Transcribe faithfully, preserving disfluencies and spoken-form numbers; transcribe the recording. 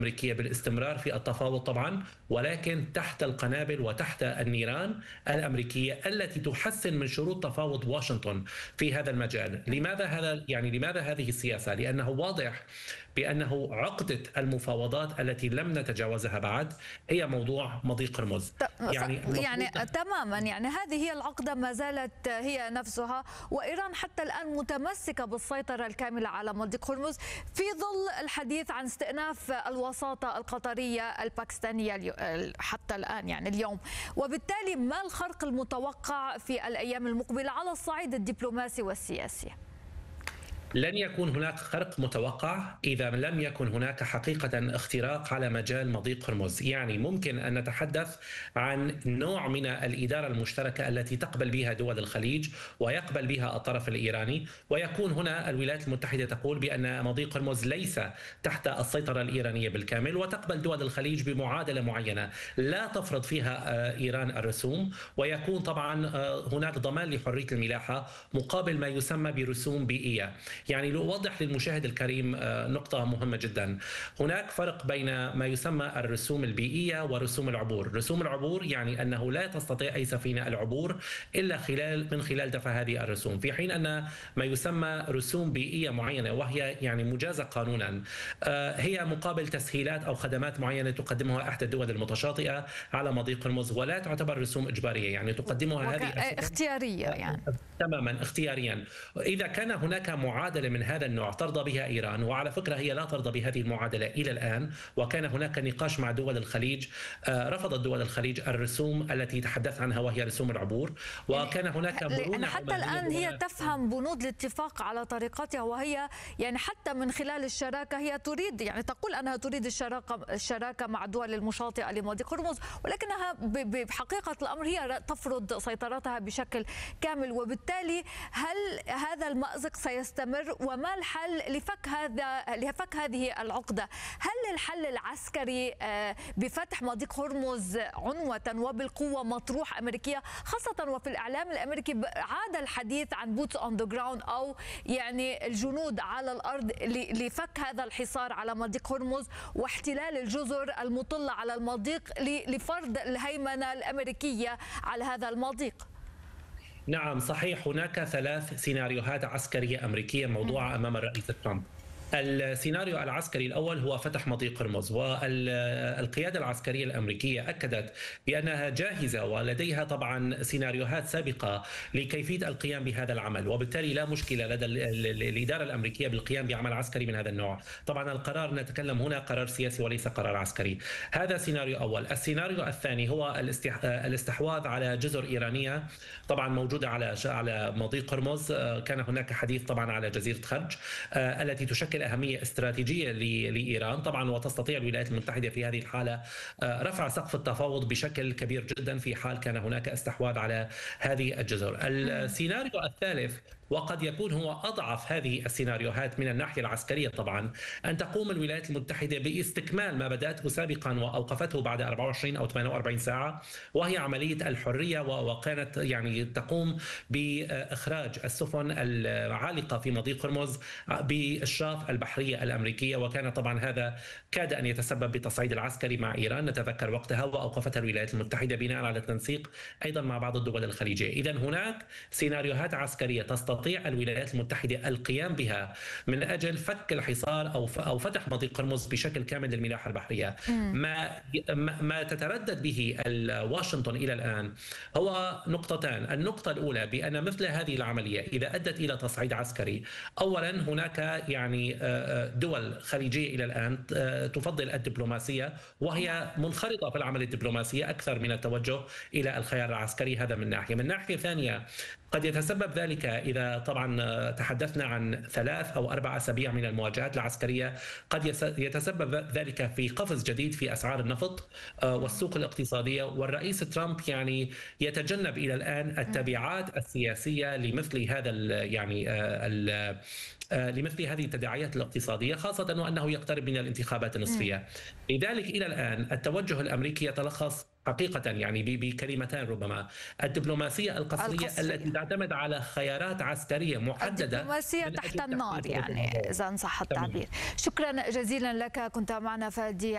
الأمريكية بالاستمرار في التفاوض طبعا، ولكن تحت القنابل وتحت النيران الأمريكية التي تحسن من شروط تفاوض واشنطن في هذا المجال. لماذا هذا يعني لماذا هذه السياسة؟ لأنه واضح بأنه عقدة المفاوضات التي لم نتجاوزها بعد هي موضوع مضيق هرمز. يعني يعني تماما، يعني هذه هي العقدة ما زالت هي نفسها، وإيران حتى الآن متمسكة بالسيطرة الكاملة على مضيق هرمز في ظل الحديث عن استئناف الوساطة القطرية الباكستانية حتى الآن يعني اليوم. وبالتالي ما الخرق المتوقع في الأيام المقبلة على الصعيد الدبلوماسي والسياسي؟ لن يكون هناك خرق متوقع إذا لم يكن هناك حقيقة اختراق على مجال مضيق هرمز. يعني ممكن أن نتحدث عن نوع من الإدارة المشتركة التي تقبل بها دول الخليج ويقبل بها الطرف الإيراني، ويكون هنا الولايات المتحدة تقول بأن مضيق هرمز ليس تحت السيطرة الإيرانية بالكامل، وتقبل دول الخليج بمعادلة معينة لا تفرض فيها إيران الرسوم، ويكون طبعا هناك ضمان لحرية الملاحة مقابل ما يسمى برسوم بيئية. يعني لأوضح للمشاهد الكريم نقطة مهمة جدا، هناك فرق بين ما يسمى الرسوم البيئية ورسوم العبور. رسوم العبور يعني أنه لا تستطيع أي سفينة العبور إلا خلال من خلال دفع هذه الرسوم، في حين أن ما يسمى رسوم بيئية معينة وهي يعني مجازة قانونا هي مقابل تسهيلات أو خدمات معينة تقدمها إحدى الدول المتشاطئة على مضيق هرمز، ولا تعتبر رسوم إجبارية، يعني تقدمها هذه اختيارية يعني تماما اختياريا. إذا كان هناك معادلة من هذا النوع ترضى بها إيران، وعلى فكرة هي لا ترضى بهذه المعادلة إلى الآن، وكان هناك نقاش مع دول الخليج، رفضت دول الخليج الرسوم التي تحدث عنها وهي رسوم العبور، وكان هناك مرونة حتى الآن هي تفهم بنود الاتفاق على طريقتها، وهي يعني حتى من خلال الشراكة هي تريد يعني تقول أنها تريد الشراكة الشراكة مع الدول المشاطئة لمضيق هرمز، ولكنها بحقيقة الأمر هي تفرض سيطرتها بشكل كامل. وبالتالي هل هذا المأزق سيستمر؟ وما الحل لفك هذا لفك هذه العقدة؟ هل الحل العسكري بفتح مضيق هرمز عنوة وبالقوة مطروح أمريكية، خاصة وفي الإعلام الأمريكي عاد الحديث عن بوتس أون ذا جراوند أو يعني الجنود على الأرض لفك هذا الحصار على مضيق هرمز واحتلال الجزر المطلة على المضيق لفرض الهيمنة الأمريكية على هذا المضيق؟ نعم صحيح، هناك ثلاث سيناريوهات عسكرية أمريكية موضوعة أمام الرئيس ترامب. السيناريو العسكري الأول هو فتح مضيق هرمز، والقيادة العسكرية الأمريكية أكدت بأنها جاهزة ولديها طبعا سيناريوهات سابقة لكيفية القيام بهذا العمل، وبالتالي لا مشكلة لدى الإدارة الأمريكية بالقيام بعمل عسكري من هذا النوع. طبعا القرار نتكلم هنا قرار سياسي وليس قرار عسكري. هذا سيناريو أول. السيناريو الثاني هو الاستحواذ على جزر إيرانية طبعا موجودة على على مضيق هرمز. كان هناك حديث طبعا على جزيرة خرج التي تشكل أهمية استراتيجية لإيران طبعا، وتستطيع الولايات المتحدة في هذه الحالة رفع سقف التفاوض بشكل كبير جدا في حال كان هناك استحواذ على هذه الجزر. السيناريو الثالث وقد يكون هو أضعف هذه السيناريوهات من الناحية العسكرية طبعا، أن تقوم الولايات المتحدة باستكمال ما بدأته سابقا وأوقفته بعد أربعة وعشرين أو ثمانية وأربعين ساعة، وهي عملية الحرية، وكانت يعني تقوم بإخراج السفن العالقة في مضيق هرمز بالشاطئ البحرية الأمريكية، وكان طبعا هذا كاد أن يتسبب بتصعيد العسكري مع إيران نتذكر وقتها، وأوقفتها الولايات المتحدة بناء على التنسيق أيضا مع بعض الدول الخليجية. إذن هناك سيناريوهات عسكرية تستطيع الولايات المتحدة القيام بها من أجل فك الحصار أو أو فتح مضيق هرمز بشكل كامل للملاحة البحرية. ما ما تتردد به واشنطن إلى الآن هو نقطتان. النقطة الأولى بأن مثل هذه العملية إذا أدت إلى تصعيد عسكري، أولا هناك يعني دول خليجية إلى الآن تفضل الدبلوماسية وهي منخرطة في العمل الدبلوماسي أكثر من التوجه إلى الخيار العسكري. هذا من ناحية. من ناحية ثانية قد يتسبب ذلك إذا طبعا تحدثنا عن ثلاث أو أربع أسابيع من المواجهات العسكرية، قد يتسبب ذلك في قفز جديد في أسعار النفط والسوق الاقتصادية، والرئيس ترامب يعني يتجنب إلى الآن التبعات السياسية لمثل هذا ال يعني ال لمثل هذه التداعيات الاقتصادية، خاصة وأنه يقترب من الانتخابات النصفية. لذلك إلى الآن التوجه الأمريكي يتلخص حقيقة يعني بكلمتين ربما: الدبلوماسية القصرية, القصرية التي تعتمد على خيارات عسكرية محددة، الدبلوماسية تحت النار يعني إذا صح التعبير. شكرا جزيلا لك، كنت معنا فادي